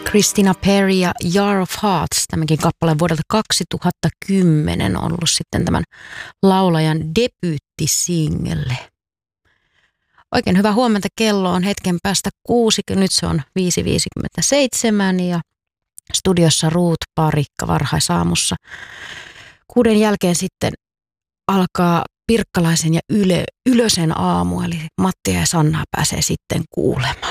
Christina Perri ja Jar of Hearts, tämäkin kappale vuodelta 2010 on ollut sitten tämän laulajan debyyttisingle. Oikein hyvää huomenta, kello on hetken päästä 6, nyt se on 5.57 ja studiossa Ruut Parikka varhaisaamussa. 6 jälkeen sitten alkaa Pirkkalaisen ja Ylösen aamu, eli Mattia ja Sannaa pääsee sitten kuulemaan.